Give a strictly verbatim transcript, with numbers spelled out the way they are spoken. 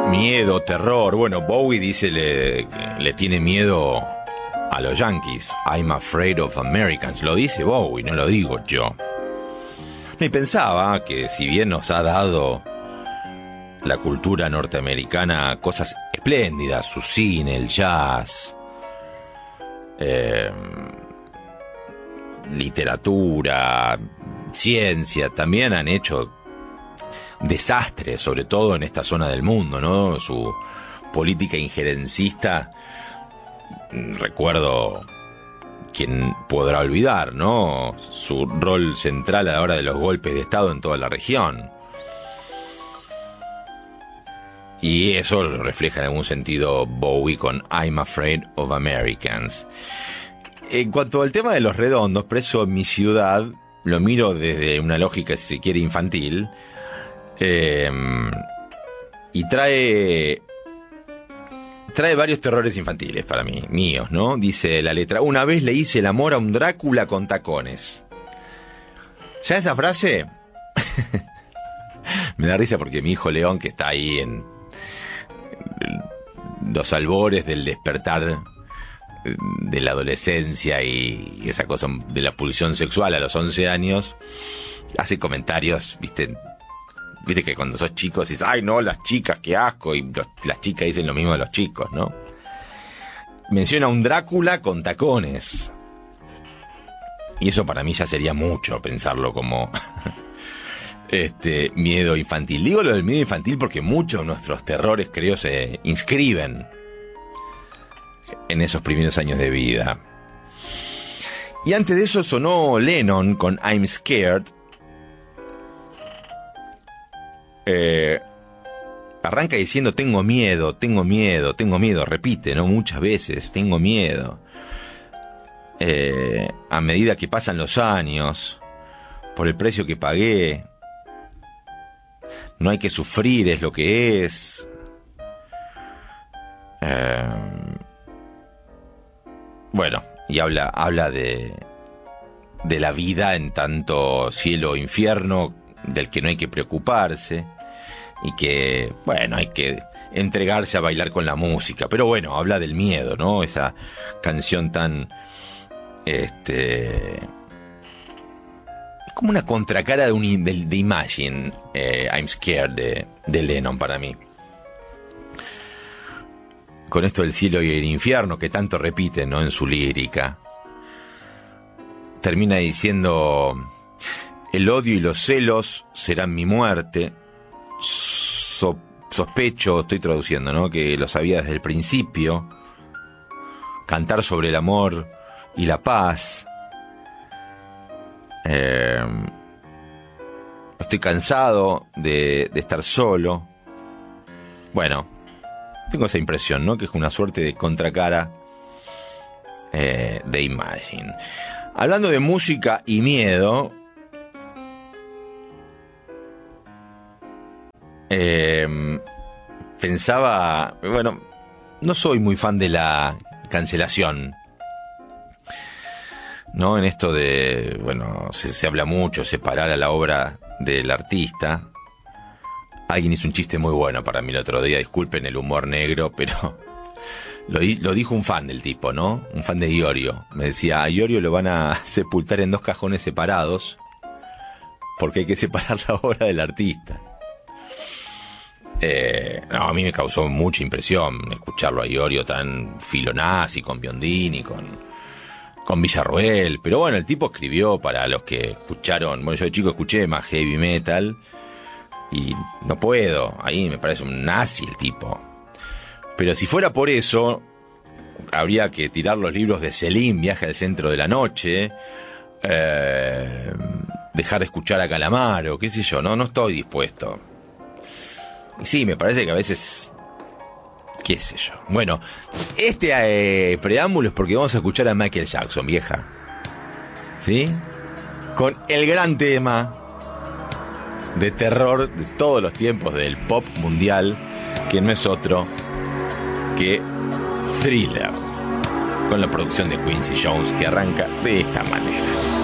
Miedo, terror. Bueno, Bowie dice le, le tiene miedo a los Yankees. I'm afraid of Americans. Lo dice Bowie, no lo digo yo. Y pensaba que si bien nos ha dado la cultura norteamericana cosas espléndidas, su cine, el jazz, eh, literatura, ciencia, también han hecho desastres, sobre todo en esta zona del mundo, ¿no? Su política injerencista, recuerdo, quien podrá olvidar, ¿no? Su rol central a la hora de los golpes de Estado en toda la región. Y eso lo refleja en algún sentido Bowie con I'm Afraid of Americans. En cuanto al tema de los redondos, Preso en mi ciudad, lo miro desde una lógica, si se quiere, infantil. Eh, y trae trae varios terrores infantiles para mí, míos, ¿no? Dice la letra: una vez le hice el amor a un Drácula con tacones. Ya esa frase me da risa porque mi hijo León, que está ahí en los albores del despertar de la adolescencia y esa cosa de la pulsión sexual a los once años, hace comentarios, viste Viste que cuando sos chico dices, ay no, las chicas, qué asco, y los, las chicas dicen lo mismo de los chicos, ¿no? Menciona un Drácula con tacones. Y eso para mí ya sería mucho pensarlo como este miedo infantil. Digo lo del miedo infantil porque muchos de nuestros terrores, creo, se inscriben en esos primeros años de vida. Y antes de eso sonó Lennon con I'm Scared. Eh, arranca diciendo tengo miedo, tengo miedo, tengo miedo, repite, ¿no? Muchas veces, tengo miedo. Eh, a medida que pasan los años, por el precio que pagué, no hay que sufrir, es lo que es. Eh, bueno, y habla, habla de, de la vida en tanto cielo o infierno, del que no hay que preocuparse. Y que, bueno, hay que entregarse a bailar con la música. Pero bueno, habla del miedo, ¿no? Esa canción tan... Este... como una contracara de, un, de, de Imagine, eh, I'm Scared, de, de Lennon para mí. Con esto del cielo y el infierno, que tanto repite, ¿no? En su lírica. Termina diciendo... el odio y los celos serán mi muerte. So, sospecho, estoy traduciendo, ¿no? Que lo sabía desde el principio. Cantar sobre el amor y la paz. Eh, estoy cansado de, de estar solo. Bueno, tengo esa impresión, ¿no? Que es una suerte de contracara eh, de Imagine. Hablando de música y miedo... Eh, pensaba, bueno, no soy muy fan de la cancelación, ¿no? En esto de, bueno, se, se habla mucho, separar a la obra del artista. Alguien hizo un chiste muy bueno para mí el otro día, disculpen el humor negro, pero lo, lo dijo un fan del tipo, ¿no? Un fan de Iorio. Me decía, a Iorio lo van a sepultar en dos cajones separados porque hay que separar la obra del artista. Eh, no, a mí me causó mucha impresión escucharlo a Iorio tan filonazi, con Biondini, con, con Villarroel. Pero bueno, el tipo escribió para los que escucharon. Bueno, yo de chico escuché más heavy metal y no puedo. Ahí me parece un nazi el tipo. Pero si fuera por eso, habría que tirar los libros de Selim, Viaje al centro de la noche, eh, dejar de escuchar a Calamaro, qué sé yo. No, no estoy dispuesto. Y sí, me parece que a veces... qué sé yo. Bueno, este eh, preámbulo es porque vamos a escuchar a Michael Jackson, vieja. ¿Sí? Con el gran tema de terror de todos los tiempos del pop mundial, que no es otro que Thriller, con la producción de Quincy Jones, que arranca de esta manera.